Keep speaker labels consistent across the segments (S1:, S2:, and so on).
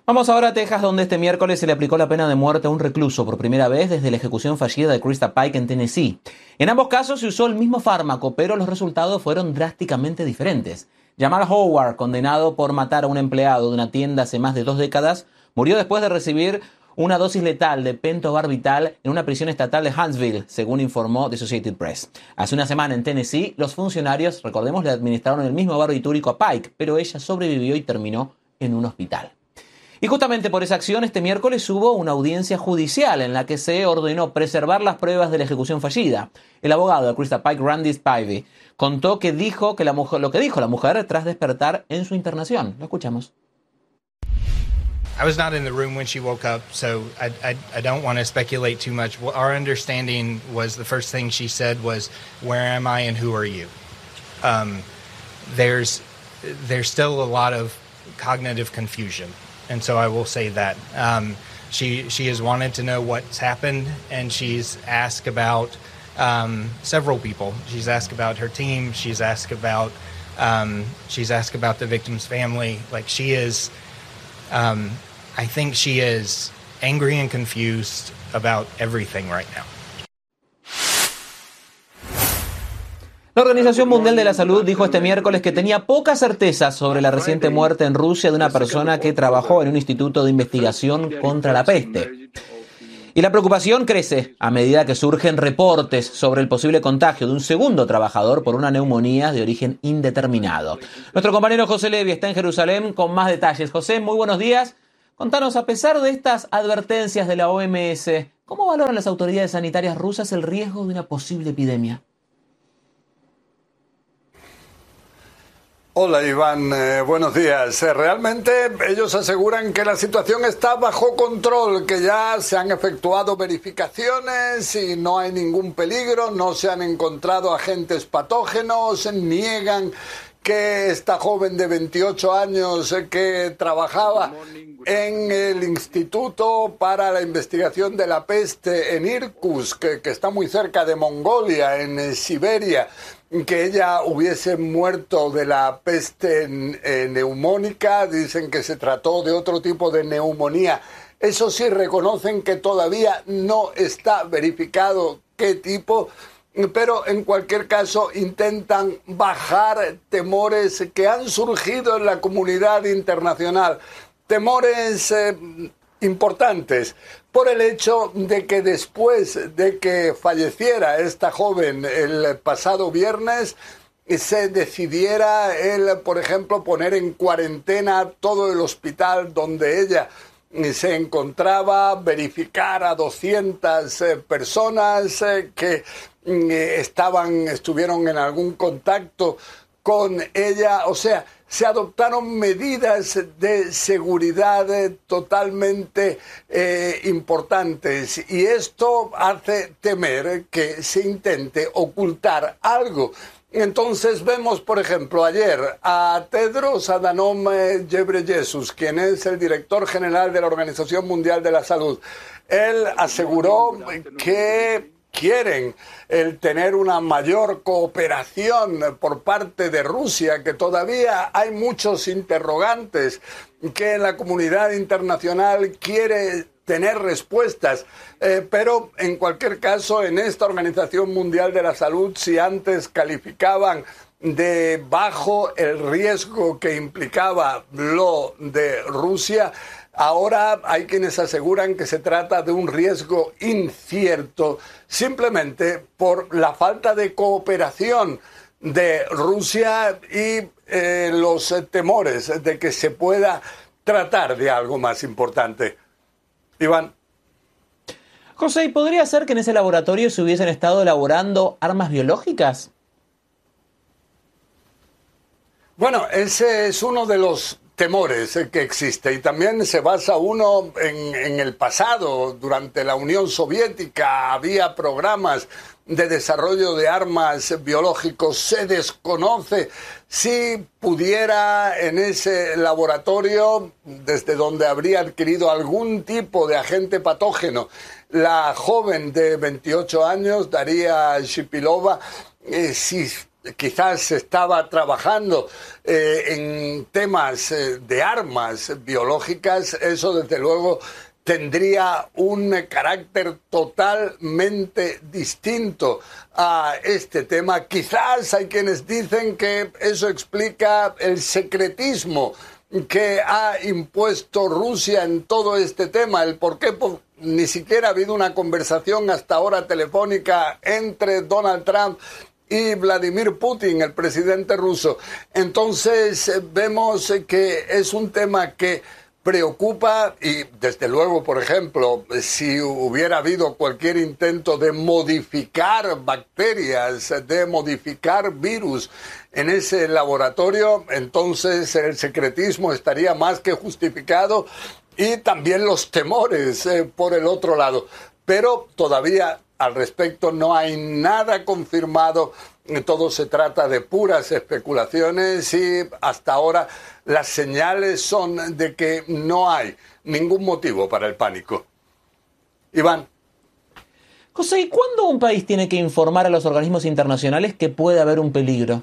S1: Vamos ahora a Texas, donde este miércoles se le aplicó la pena de muerte a un recluso por primera vez desde la ejecución fallida de Krista Pike en Tennessee. En ambos casos se usó el mismo fármaco, pero los resultados fueron drásticamente diferentes. Jamal Howard, condenado por matar a un empleado de una tienda hace más de 2 décadas, murió después de recibir una dosis letal de pentobarbital en una prisión estatal de Huntsville, según informó The Associated Press. Hace una semana en Tennessee, los funcionarios, recordemos, le administraron el mismo barbitúrico a Pike, pero ella sobrevivió y terminó en un hospital. Y justamente por esa acción, este miércoles hubo una audiencia judicial en la que se ordenó preservar las pruebas de la ejecución fallida. El abogado de Krista Pike, Randy Spivey, contó lo que dijo la mujer tras despertar en su internación. Lo escuchamos.
S2: I was not in the room when she woke up, so I don't want to speculate too much. Our understanding was the first thing she said was, "Where am I and who are you?" There's still a lot of cognitive confusion. And so I will say that she has wanted to know what's happened, and she's asked about several people. She's asked about her team. She's asked about the victim's family. Like, she is, I think she is angry and confused about everything right now.
S1: La Organización Mundial de la Salud dijo este miércoles que tenía pocas certezas sobre la reciente muerte en Rusia de una persona que trabajó en un instituto de investigación contra la peste. Y la preocupación crece a medida que surgen reportes sobre el posible contagio de un segundo trabajador por una neumonía de origen indeterminado. Nuestro compañero José Levi está en Jerusalén con más detalles. José, muy buenos días. Contanos, a pesar de estas advertencias de la OMS, ¿cómo valoran las autoridades sanitarias rusas el riesgo de una posible epidemia?
S3: Hola Iván, buenos días. Realmente ellos aseguran que la situación está bajo control, que ya se han efectuado verificaciones y no hay ningún peligro, no se han encontrado agentes patógenos, niegan que esta joven de 28 años que trabajaba en el Instituto para la Investigación de la Peste en Irkutsk, que está muy cerca de Mongolia, en Siberia, que ella hubiese muerto de la peste neumónica. Dicen que se trató de otro tipo de neumonía. Eso sí, reconocen que todavía no está verificado qué tipo, pero en cualquier caso intentan bajar temores que han surgido en la comunidad internacional. Temores importantes por el hecho de que después de que falleciera esta joven el pasado viernes, se decidiera por ejemplo, poner en cuarentena todo el hospital donde ella se encontraba, verificar a 200 personas que estuvieron en algún contacto con ella. O sea, se adoptaron medidas de seguridad totalmente importantes, y esto hace temer que se intente ocultar algo. Entonces vemos, por ejemplo, ayer a Tedros Adhanom Ghebreyesus, quien es el director general de la Organización Mundial de la Salud. Él aseguró que quieren el tener una mayor cooperación por parte de Rusia, que todavía hay muchos interrogantes, que la comunidad internacional quiere tener respuestas, pero en cualquier caso, en esta Organización Mundial de la Salud, si antes calificaban de bajo el riesgo que implicaba lo de Rusia, ahora hay quienes aseguran que se trata de un riesgo incierto, simplemente por la falta de cooperación de Rusia y los temores de que se pueda tratar de algo más importante. Iván.
S1: José, ¿y podría ser que en ese laboratorio se hubiesen estado elaborando armas biológicas?
S3: Bueno, ese es uno de los temores que existe, y también se basa uno en el pasado. Durante la Unión Soviética había programas de desarrollo de armas biológicos. Se desconoce si pudiera en ese laboratorio, desde donde habría adquirido algún tipo de agente patógeno, la joven de 28 años, Daria Shipilova, si quizás se estaba trabajando en temas de armas biológicas, eso desde luego tendría un carácter totalmente distinto a este tema. Quizás hay quienes dicen que eso explica el secretismo que ha impuesto Rusia en todo este tema, el por qué ni siquiera ha habido una conversación hasta ahora telefónica entre Donald Trump y Vladimir Putin, el presidente ruso. Entonces vemos que es un tema que preocupa y desde luego, por ejemplo, si hubiera habido cualquier intento de modificar bacterias, de modificar virus en ese laboratorio, entonces el secretismo estaría más que justificado y también los temores por el otro lado. Pero todavía al respecto no hay nada confirmado. Todo se trata de puras especulaciones y hasta ahora las señales son de que no hay ningún motivo para el pánico. Iván.
S1: José, ¿y cuándo un país tiene que informar a los organismos internacionales que puede haber un peligro?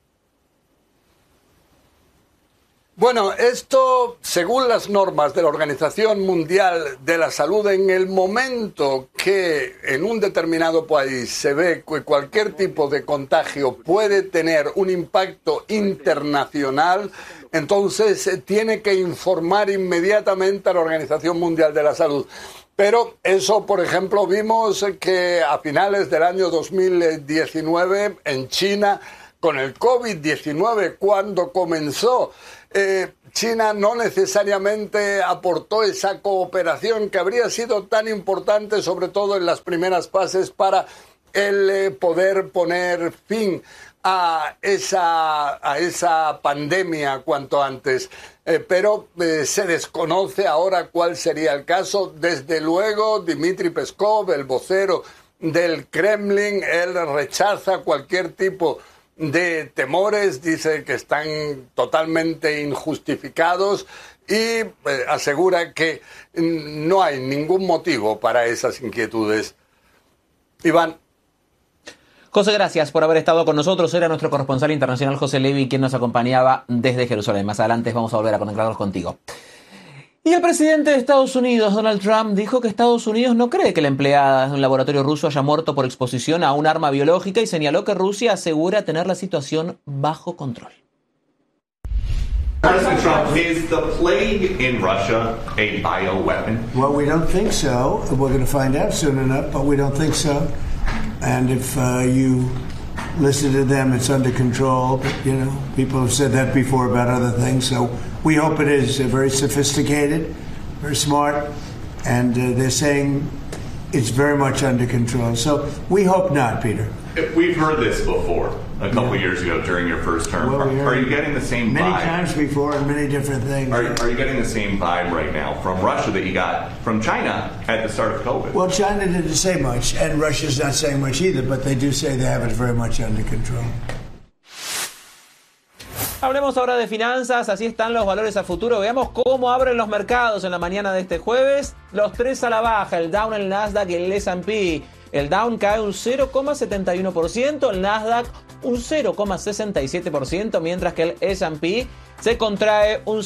S3: Bueno, esto, según las normas de la Organización Mundial de la Salud, en el momento que en un determinado país se ve que cualquier tipo de contagio puede tener un impacto internacional, entonces tiene que informar inmediatamente a la Organización Mundial de la Salud. Pero eso, por ejemplo, vimos que a finales del año 2019 en China, con el COVID-19, cuando comenzó, China no necesariamente aportó esa cooperación que habría sido tan importante, sobre todo en las primeras fases, para el poder poner fin a esa pandemia cuanto antes. Pero se desconoce ahora cuál sería el caso. Desde luego, Dmitry Peskov, el vocero del Kremlin, él rechaza cualquier tipo de temores, dice que están totalmente injustificados y asegura que no hay ningún motivo para esas inquietudes. Iván.
S1: José, gracias por haber estado con nosotros. Era nuestro corresponsal internacional José Levi quien nos acompañaba desde Jerusalén. Más adelante vamos a volver a conectarnos contigo. Y el presidente de Estados Unidos, Donald Trump, dijo que Estados Unidos no cree que la empleada de un laboratorio ruso haya muerto por exposición a un arma biológica y señaló que Rusia asegura tener la situación bajo control.
S4: President Trump, is the plague in Russia a bioweapon?
S5: Well, we don't think so. We're going to find out soon enough, but we don't think so. And if you listen to them, it's under control. But, you know, people have said that before about other things. So we hope it is very sophisticated, very smart, and they're saying it's very much under control. So we hope not, Peter.
S4: We've heard this before, a couple years ago during your first term.
S5: Well,
S4: Are you getting the same
S5: many
S4: vibe?
S5: Many times before and many different things.
S4: Are you getting the same vibe right now from Russia that you got from China at the start of COVID?
S5: Well, China didn't say much, and Russia's not saying much either, but they do say they have it very much under control.
S1: Hablemos ahora de finanzas, así están los valores a futuro. Veamos cómo abren los mercados en la mañana de este jueves. Los tres a la baja, el Dow, el Nasdaq y el S&P. El Dow cae un 0,71%, el Nasdaq un 0,67%, mientras que el S&P se contrae un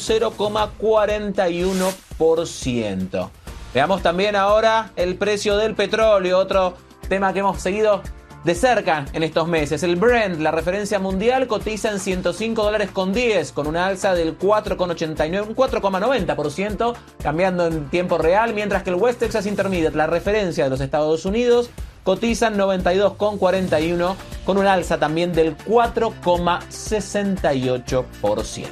S1: 0,41%. Veamos también ahora el precio del petróleo, otro tema que hemos seguido de cerca en estos meses. El Brent, la referencia mundial, cotiza en $105.10 con una alza del 4,89, un 4,90%, cambiando en tiempo real, mientras que el West Texas Intermediate, la referencia de los Estados Unidos, cotiza en 92,41 con una alza también del 4,68%.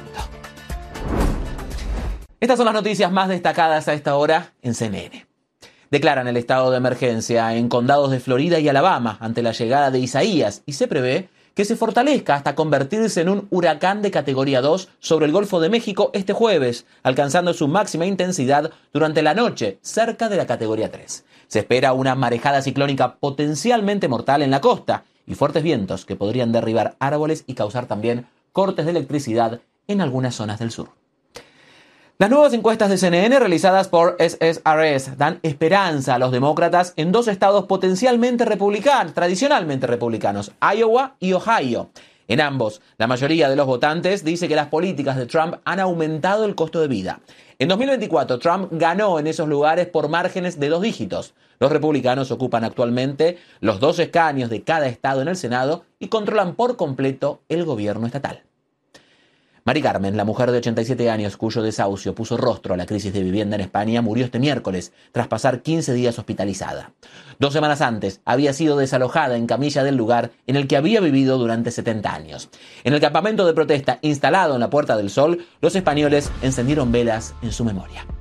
S1: Estas son las noticias más destacadas a esta hora en CNN. Declaran el estado de emergencia en condados de Florida y Alabama ante la llegada de Isaías y se prevé que se fortalezca hasta convertirse en un huracán de categoría 2 sobre el Golfo de México este jueves, alcanzando su máxima intensidad durante la noche, cerca de la categoría 3. Se espera una marejada ciclónica potencialmente mortal en la costa y fuertes vientos que podrían derribar árboles y causar también cortes de electricidad en algunas zonas del sur. Las nuevas encuestas de CNN realizadas por SSRS dan esperanza a los demócratas en dos estados potencialmente republicanos, tradicionalmente republicanos, Iowa y Ohio. En ambos, la mayoría de los votantes dice que las políticas de Trump han aumentado el costo de vida. En 2024, Trump ganó en esos lugares por márgenes de 2 dígitos. Los republicanos ocupan actualmente los 2 escaños de cada estado en el Senado y controlan por completo el gobierno estatal. Mari Carmen, la mujer de 87 años cuyo desahucio puso rostro a la crisis de vivienda en España, murió este miércoles tras pasar 15 días hospitalizada. 2 semanas antes había sido desalojada en camilla del lugar en el que había vivido durante 70 años. En el campamento de protesta instalado en la Puerta del Sol, los españoles encendieron velas en su memoria.